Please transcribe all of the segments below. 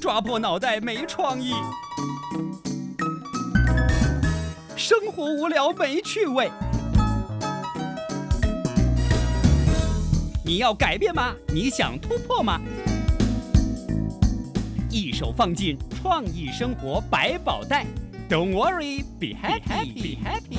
抓破脑袋没创意，生活无聊没趣味。你要改变吗？你想突破吗？一手放进创意生活百宝袋 ，Don't worry, be happy, be happy。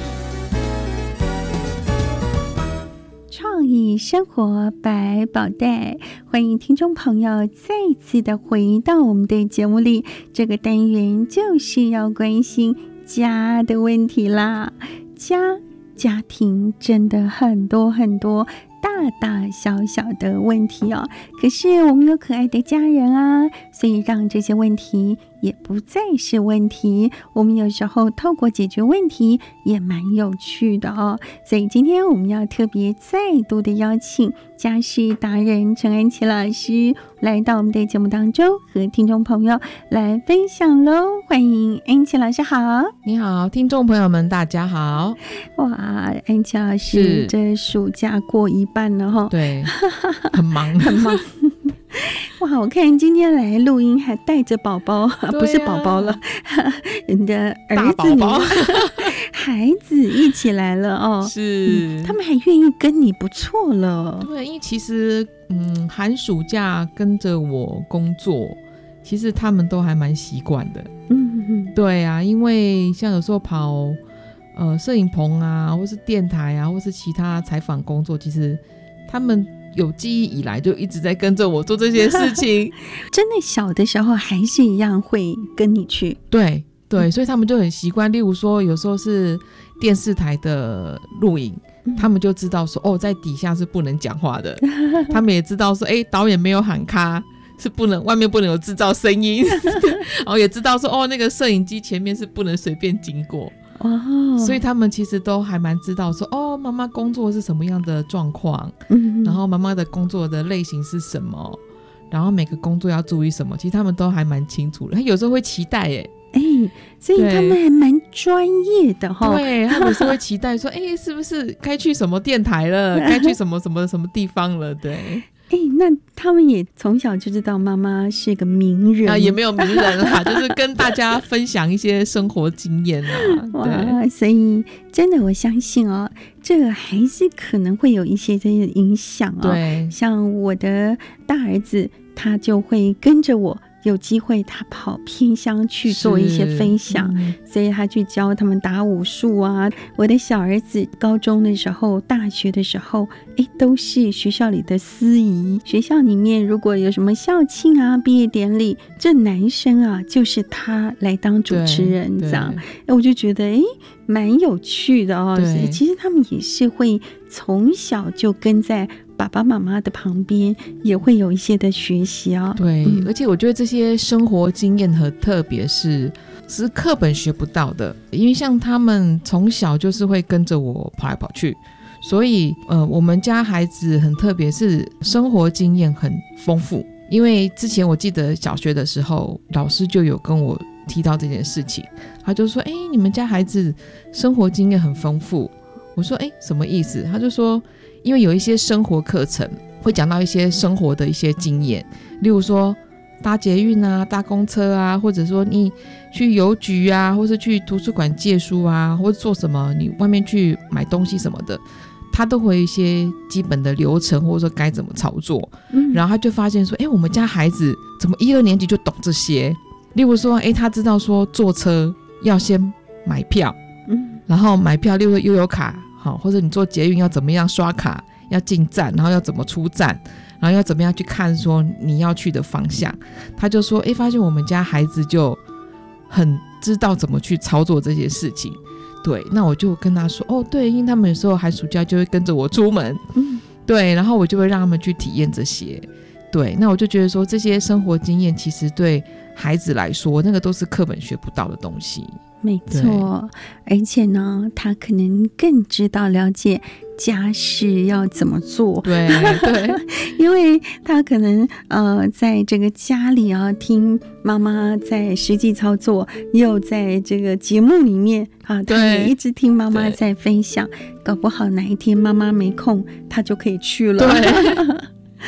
创意生活百宝袋，欢迎听众朋友再次的回到我们的节目里。这个单元就是要关心家的问题啦。家庭真的很多很多大大小小的问题哦，可是我们有可爱的家人啊，所以让这些问题也不再是问题。我们有时候透过解决问题也蛮有趣的哦。所以今天我们要特别再度的邀请家事达人陈安琪老师来到我们的节目当中，和听众朋友来分享咯。欢迎安琪老师好。 你好，听众朋友们大家好。 哇，安琪老师这暑假过一半了齁。 对，很忙很忙。哇，我看今天来录音还带着宝宝，不是宝宝了，你的儿子女孩子一起来了哦。 是， 他们还愿意跟你，不错了。 对，因为其实寒暑假跟着我工作，其实他们都还蛮习惯的。对啊，因为像有时候跑摄影棚啊，或是电台啊，或是其他采访工作，其实他们有记忆以来就一直在跟着我做这些事情。 真的小的时候还是一样会跟你去。 对对，所以他们就很习惯。例如说有时候是电视台的录影，他们就知道说在底下是不能讲话的。他们也知道说导演没有喊卡，是不能，外面不能有制造声音。然后也知道说那个摄影机前面是不能随便经过。所以他们其实都还蛮知道说妈妈工作是什么样的状况，然后妈妈的工作的类型是什么，然后每个工作要注意什么，其实他们都还蛮清楚的。他有时候会期待所以他们还蛮专业的齁。 对，他们是会期待说是不是该去什么电台了，该去什么什么什么地方了。对， 那他们也从小就知道妈妈是个名人也没有名人啦，就是跟大家分享一些生活经验哇，所以真的我相信这个还是可能会有一些这些影响对， 像我的大儿子，他就会跟着我。有机会他跑偏乡去做一些分享，所以他去教他们打武术啊。我的小儿子高中的时候，大学的时候都是学校里的司仪。学校里面如果有什么校庆啊、毕业典礼，这男生啊就是他来当主持人这样。我就觉得蛮有趣的其实他们也是会从小就跟在爸爸妈妈的旁边，也会有一些的学习对，而且我觉得这些生活经验和特别是课本学不到的，因为像他们从小就是会跟着我跑来跑去，所以我们家孩子很特别，是生活经验很丰富。因为之前我记得小学的时候，老师就有跟我提到这件事情，他就说你们家孩子生活经验很丰富。我说什么意思？他就说因为有一些生活课程会讲到一些生活的一些经验，例如说搭捷运啊、搭公车啊，或者说你去邮局啊，或是去图书馆借书啊，或者做什么你外面去买东西什么的，他都会有一些基本的流程，或者说该怎么操作。然后他就发现说我们家孩子怎么1、2年级就懂这些。例如说他知道说坐车要先买票，然后买票例如说悠游卡或者你坐捷运要怎么样刷卡，要进站，然后要怎么出站，然后要怎么样去看说你要去的方向。他就说发现我们家孩子就很知道怎么去操作这些事情。对，那我就跟他说对，因为他们有时候寒暑假就会跟着我出门，对，然后我就会让他们去体验这些。对，那我就觉得说这些生活经验其实对孩子来说，那个都是课本学不到的东西。 没错，而且呢他可能更知道了解家事要怎么做。 对对， 因为他可能在这个家里听妈妈在实际操作，又在这个节目里面他也一直听妈妈在分享，搞不好哪一天妈妈没空他就可以去了。 对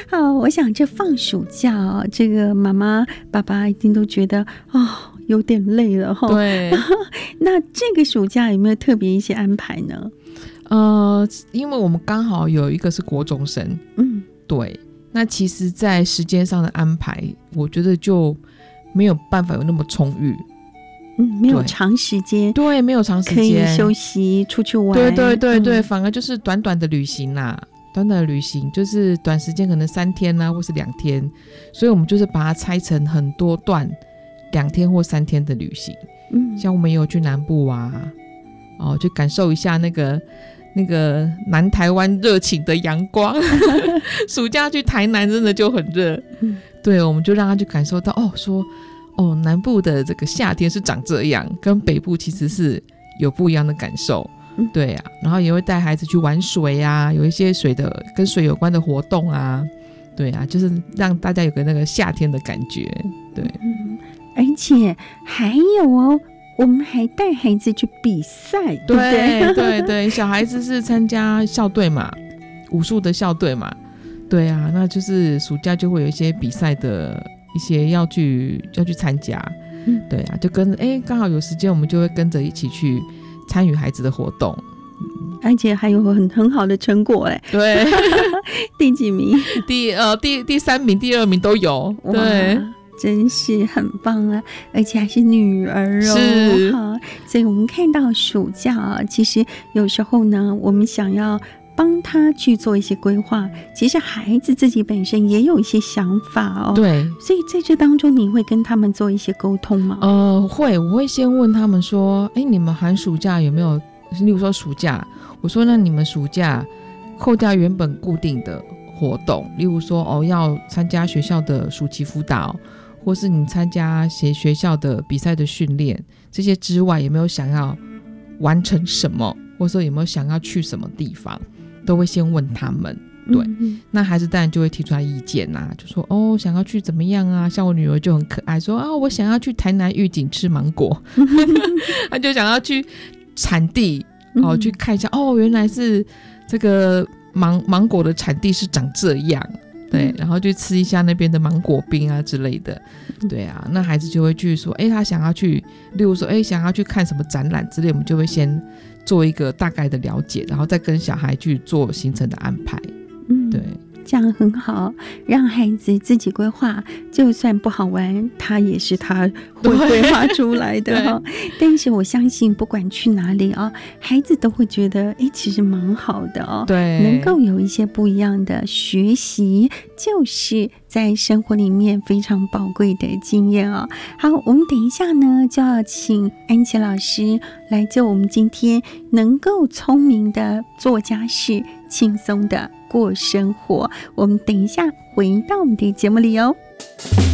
好，我想这放暑假这个妈妈爸爸一定都觉得有点累了哈。 对， 那这个暑假有没有特别一些安排呢？ 因为我们刚好有一个是国中生，对，那其实在时间上的安排，我觉得就没有办法有那么充裕。 没有长时间， 对，没有长时间可以休息出去玩， 对，反而就是短短的旅行啦，短短的旅行就是短时间，可能3天啊，或是2天，所以我们就是把它拆成很多段，2天或3天的旅行。像我们也有去南部啊，去感受一下那个南台湾热情的阳光。暑假去台南真的就很热，对，我们就让他去感受到说南部的这个夏天是长这样，跟北部其实是有不一样的感受。对啊，然后也会带孩子去玩水啊，有一些跟水有关的活动啊，对啊，就是让大家有个那个夏天的感觉。对， 而且还有我们还带孩子去比赛，对不对？ 对，小孩子是参加校队嘛，武术的校队嘛，对啊，那就是暑假就会有一些比赛的一些要去参加，对啊，就跟刚好有时间，我们就会跟着一起去参与孩子的活动， 而且还有很好的成果对， 第几名？ 第3名、第2名都有，对， 真是很棒啊！而且还是女儿是， 所以我们看到暑假其实有时候呢，我们想要帮他去做一些规划，其实孩子自己本身也有一些想法对， 所以在这当中你会跟他们做一些沟通吗？ 我会先问他们说，你们寒暑假有没有，例如说暑假，我说那你们暑假扣掉原本固定的活动，例如说要参加学校的暑期辅导，或是你参加学校的比赛的训练，这些之外有没有想要完成什么，或者说有没有想要去什么地方，都会先问他们。对，那孩子当然就会提出来意见啊，就说想要去怎么样啊，像我女儿就很可爱，说我想要去台南玉井吃芒果。她就想要去产地去看一下，原来是这个芒果的产地是长这样，对，然后去吃一下那边的芒果冰啊之类的，对啊，那孩子就会去说他想要去，例如说想要去看什么展览之类，我们就会先做一个大概的了解，然后再跟小孩去做行程的安排。对， 这样很好，让孩子自己规划，就算不好玩，他也是他会规划出来的但是我相信不管去哪里孩子都会觉得其实蛮好的对， 能够有一些不一样的学习，就是在生活里面非常宝贵的经验好，我们等一下呢就要请安琪老师来就我们今天能够聪明的做家事，轻松的过生活，我们等一下回到我们的节目里